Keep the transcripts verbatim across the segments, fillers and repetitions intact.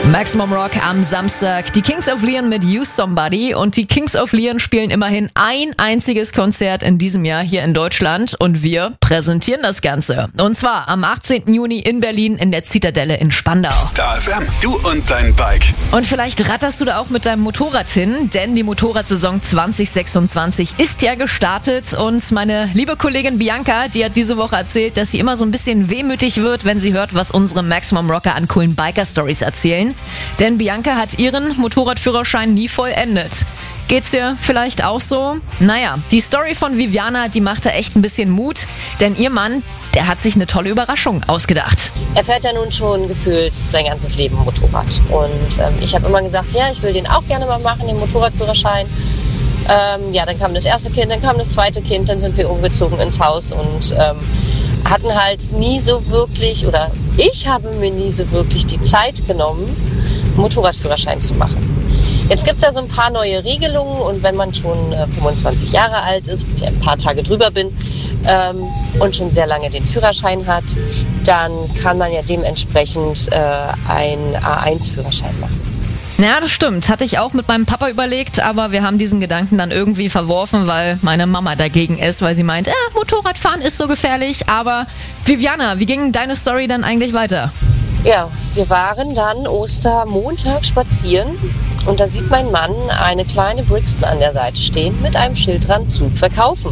Maximum Rock am Samstag. Die Kings of Leon mit You Somebody. Und die Kings of Leon spielen immerhin ein einziges Konzert in diesem Jahr hier in Deutschland. Und wir präsentieren das Ganze. Und zwar am achtzehnten Juni in Berlin in der Zitadelle in Spandau. Star F M, du und dein Bike. Und vielleicht ratterst du da auch mit deinem Motorrad hin, denn die Motorradsaison zwanzig sechsundzwanzig ist ja gestartet. Und meine liebe Kollegin Bianca, die hat diese Woche erzählt, dass sie immer so ein bisschen wehmütig wird, wenn sie hört, was unsere Maximum Rocker an coolen Biker-Stories erzählen. Denn Bianca hat ihren Motorradführerschein nie vollendet. Geht's dir vielleicht auch so? Naja, die Story von Viviana, die machte echt ein bisschen Mut, denn ihr Mann, der hat sich eine tolle Überraschung ausgedacht. Er fährt ja nun schon gefühlt sein ganzes Leben Motorrad. Und ähm, ich habe immer gesagt, ja, ich will den auch gerne mal machen, den Motorradführerschein. Ähm, ja, dann kam das erste Kind, dann kam das zweite Kind, dann sind wir umgezogen ins Haus und ähm, hatten halt nie so wirklich, oder ich habe mir nie so wirklich die Zeit genommen, Motorradführerschein zu machen. Jetzt gibt es ja so ein paar neue Regelungen und wenn man schon äh, fünfundzwanzig Jahre alt ist, wo ich ein paar Tage drüber bin ähm, und schon sehr lange den Führerschein hat, dann kann man ja dementsprechend äh, einen A eins Führerschein machen. Ja, das stimmt. Hatte ich auch mit meinem Papa überlegt, aber wir haben diesen Gedanken dann irgendwie verworfen, weil meine Mama dagegen ist, weil sie meint, äh, Motorradfahren ist so gefährlich. Aber Viviana, wie ging deine Story dann eigentlich weiter? Ja, wir waren dann Ostermontag spazieren und da sieht mein Mann eine kleine Brixton an der Seite stehen mit einem Schild dran zu verkaufen.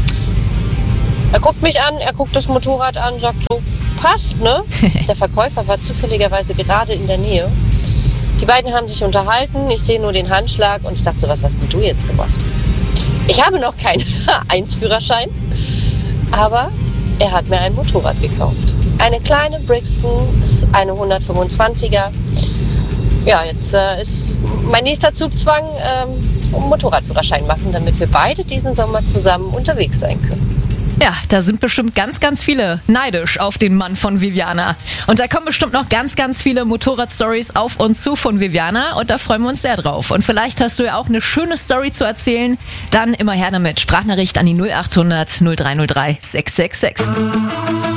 Er guckt mich an, er guckt das Motorrad an, sagt so, passt, ne? Der Verkäufer war zufälligerweise gerade in der Nähe. Die beiden haben sich unterhalten, ich sehe nur den Handschlag und ich dachte so, was hast denn du jetzt gemacht? Ich habe noch keinen A eins Führerschein, aber er hat mir ein Motorrad gekauft. Eine kleine Brixton, ist eine hundertfünfundzwanziger. Ja, jetzt äh, ist mein nächster Zugzwang, ähm, um Motorradführerschein machen, damit wir beide diesen Sommer zusammen unterwegs sein können. Ja, da sind bestimmt ganz, ganz viele neidisch auf den Mann von Viviana. Und da kommen bestimmt noch ganz, ganz viele Motorrad-Stories auf uns zu von Viviana und da freuen wir uns sehr drauf. Und vielleicht hast du ja auch eine schöne Story zu erzählen, dann immer her damit. Sprachnachricht an die null acht hundert null drei null drei sechs sechs sechs.